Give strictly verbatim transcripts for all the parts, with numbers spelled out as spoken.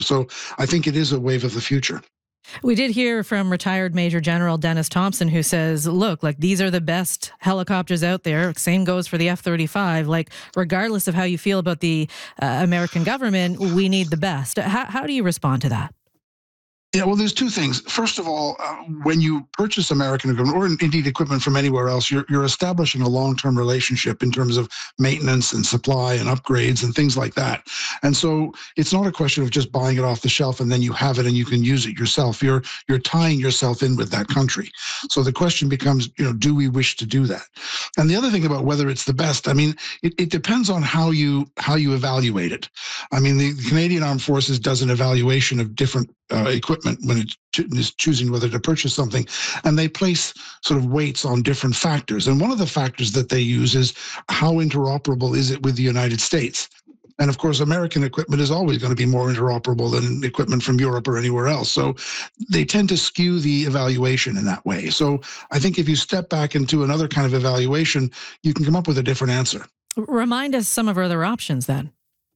So I think it is a wave of the future. We did hear from retired Major General Dennis Thompson, who says, look, like these are the best helicopters out there. Same goes for the F thirty-five. Like, regardless of how you feel about the uh, American government, we need the best. How, how do you respond to that? Yeah, well, there's two things. First of all, uh, when you purchase American equipment or indeed equipment from anywhere else, you're, you're establishing a long-term relationship in terms of maintenance and supply and upgrades and things like that. And so it's not a question of just buying it off the shelf and then you have it and you can use it yourself. You're you're tying yourself in with that country. So the question becomes, you know, do we wish to do that? And the other thing about whether it's the best, I mean, it, it depends on how you how you evaluate it. I mean, the, the Canadian Armed Forces does an evaluation of different uh, equipment when it is choosing whether to purchase something, and they place sort of weights on different factors. And one of the factors that they use is how interoperable is it with the United States? And of course, American equipment is always going to be more interoperable than equipment from Europe or anywhere else. So they tend to skew the evaluation in that way. So I think if you step back into another kind of evaluation, you can come up with a different answer. Remind us some of our other options then.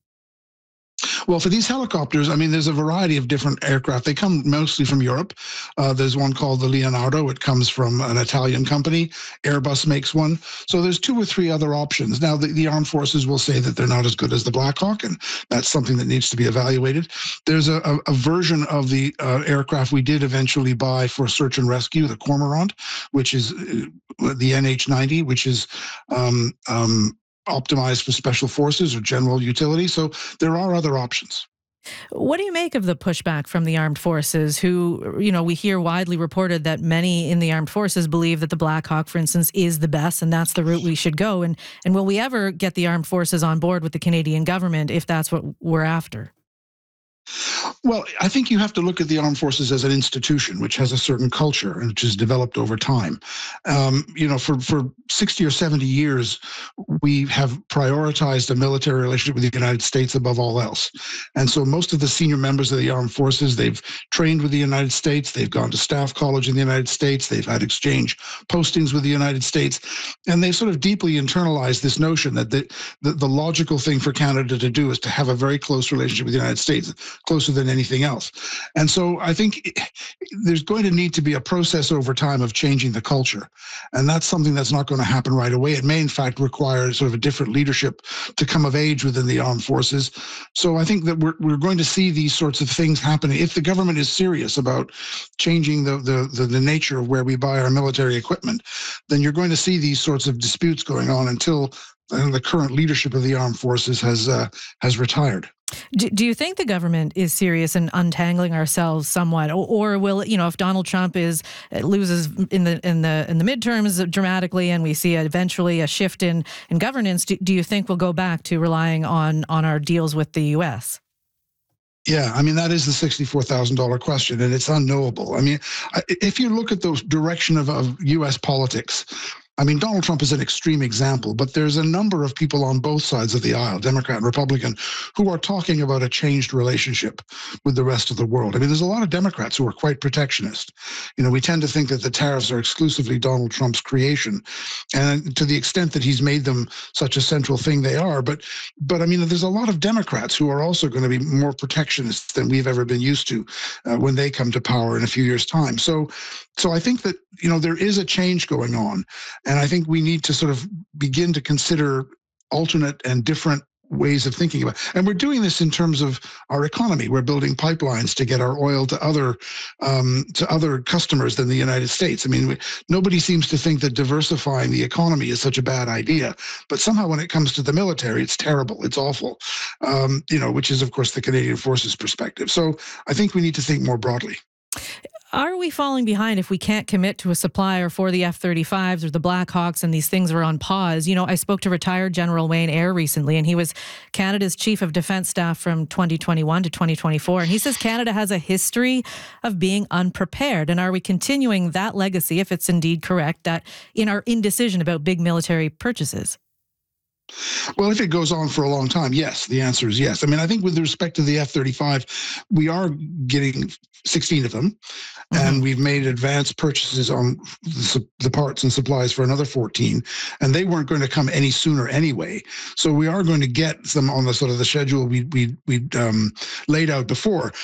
Well, for these helicopters, I mean, there's a variety of different aircraft. They come mostly from Europe. Uh, there's one called the Leonardo. It comes from an Italian company. Airbus makes one. So there's two or three other options. Now, the, the armed forces will say that they're not as good as the Black Hawk, and that's something that needs to be evaluated. There's a, a, a version of the uh, aircraft we did eventually buy for search and rescue, the Cormorant, which is uh, the N H ninety, which is um, um, optimized for special forces or general utility. So there are other options. What do you make of the pushback from the armed forces who, you know, we hear widely reported that many in the armed forces believe that the Black Hawk, for instance, is the best and that's the route we should go? And, and will we ever get the armed forces on board with the Canadian government if that's what we're after? Well, I think you have to look at the armed forces as an institution, which has a certain culture and which has developed over time. Um, you know, for, for sixty or seventy years, we have prioritized a military relationship with the United States above all else. And so most of the senior members of the armed forces, they've trained with the United States, they've gone to staff college in the United States, they've had exchange postings with the United States, and they sort of deeply internalized this notion that the, the, the logical thing for Canada to do is to have a very close relationship with the United States, closer than anything else. And so I think there's going to need to be a process over time of changing the culture. And that's something that's not going to happen right away. It may, in fact, require sort of a different leadership to come of age within the armed forces. So I think that we're, we're going to see these sorts of things happening. If the government is serious about changing the, the, the, the nature of where we buy our military equipment, then you're going to see these sorts of disputes going on until the current leadership of the armed forces has uh, has retired. Do, do you think the government is serious in untangling ourselves somewhat, or, or will, you know, if Donald Trump is loses in the in the in the midterms dramatically, and we see eventually a shift in in governance, do, do you think we'll go back to relying on on our deals with the U S? Yeah, I mean, that is the sixty-four thousand dollars question, and it's unknowable. I mean, if you look at the direction of, of U S politics, I mean, Donald Trump is an extreme example, but there's a number of people on both sides of the aisle, Democrat and Republican, who are talking about a changed relationship with the rest of the world. I mean, there's a lot of Democrats who are quite protectionist. You know, we tend to think that the tariffs are exclusively Donald Trump's creation, and to the extent that he's made them such a central thing, they are. But, but I mean, there's a lot of Democrats who are also going to be more protectionist than we've ever been used to uh, when they come to power in a few years' time. So, so I think that, you know, there is a change going on. And I think we need to sort of begin to consider alternate and different ways of thinking about it. And we're doing this in terms of our economy. We're building pipelines to get our oil to other um, to other customers than the United States. I mean, we, nobody seems to think that diversifying the economy is such a bad idea. But somehow when it comes to the military, it's terrible. It's awful, um, you know, which is, of course, the Canadian Forces perspective. So I think we need to think more broadly. Are we falling behind if we can't commit to a supplier for the F thirty-fives or the Black Hawks and these things are on pause? You know, I spoke to retired General Wayne Eyre recently, and he was Canada's Chief of Defence Staff from twenty twenty-one to twenty twenty-four. And he says Canada has a history of being unprepared. And are we continuing that legacy, if it's indeed correct, that in our indecision about big military purchases? Well, if it goes on for a long time, yes, the answer is yes. I mean, I think with respect to the F thirty-five, we are getting sixteen of them, and Mhm. we've made advanced purchases on the, the parts and supplies for another fourteen, and they weren't going to come any sooner anyway. So we are going to get them on the sort of the schedule we we we um, laid out before.